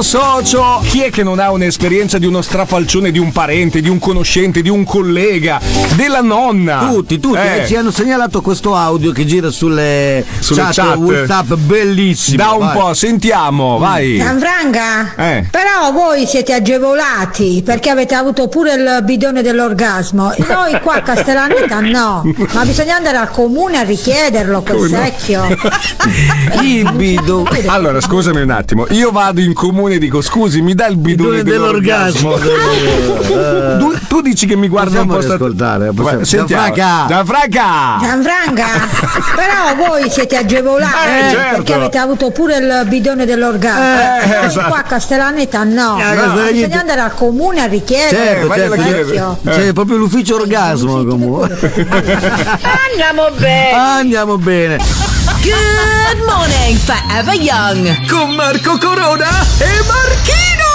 caro socio, chi è che non ha un'esperienza di uno strafalcione di un parente, di un conoscente, di un collega, della nonna? Tutti che ci hanno segnalato questo audio che gira sulle chat WhatsApp, bellissimo. Da un po', sentiamo, vai. Gianfranca, però voi siete agevolati perché avete avuto pure il bidone dell'orgasmo. Noi qua a Castellaneta no, ma bisogna andare al comune a richiederlo quel secchio. Il bidone. Allora, scusami un attimo, io vado in comune e dico scusi, mi dà il bidone dell'orgasmo. Tu dici che mi guardi un po' ascoltare. Gianfranca, però voi siete agevolati perché avete avuto pure il bidone dell'orgasmo. Noi qua a Castellaneta no, bisogna andare al comune a richiedere. C'è proprio l'ufficio orgasmo comunque. Andiamo bene. Good morning, Forever Young. Con Marco Corona e